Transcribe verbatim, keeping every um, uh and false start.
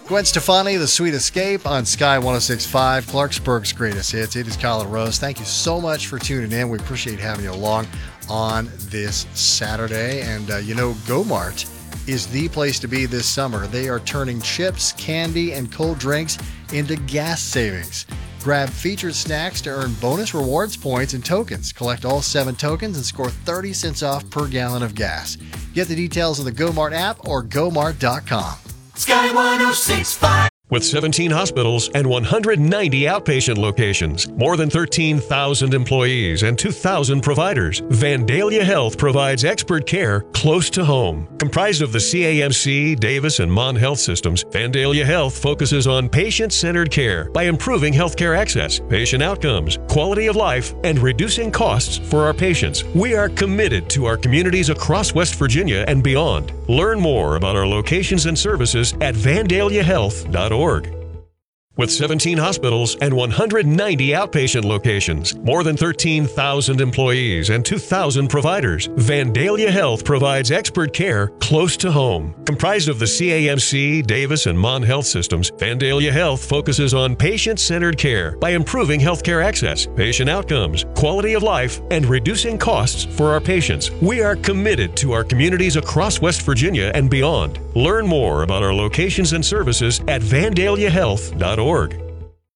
Gwen Stefani, The Sweet Escape on Sky one oh six point five, Clarksburg's greatest hits. It is Colin Rose. Thank you so much for tuning in. We appreciate having you along on this Saturday. And, uh, you know, Go-Mart is the place to be this summer. They are turning chips, candy, and cold drinks into gas savings. Grab featured snacks to earn bonus rewards points and tokens. Collect all seven tokens and score thirty cents off per gallon of gas. Get the details on the Go-Mart app or go mart dot com. Sky one oh six point five. With seventeen hospitals and one hundred ninety outpatient locations, more than thirteen thousand employees, and two thousand providers, Vandalia Health provides expert care close to home. Comprised of the C A M C, Davis, and Mon Health systems, Vandalia Health focuses on patient-centered care by improving healthcare access, patient outcomes, quality of life, and reducing costs for our patients. We are committed to our communities across West Virginia and beyond. Learn more about our locations and services at vandalia health dot org. With seventeen hospitals and one hundred ninety outpatient locations, more than thirteen thousand employees, and two thousand providers, Vandalia Health provides expert care close to home. Comprised of the C A M C, Davis, and Mon Health systems, Vandalia Health focuses on patient-centered care by improving healthcare access, patient outcomes, quality of life, and reducing costs for our patients. We are committed to our communities across West Virginia and beyond. Learn more about our locations and services at vandalia health dot org.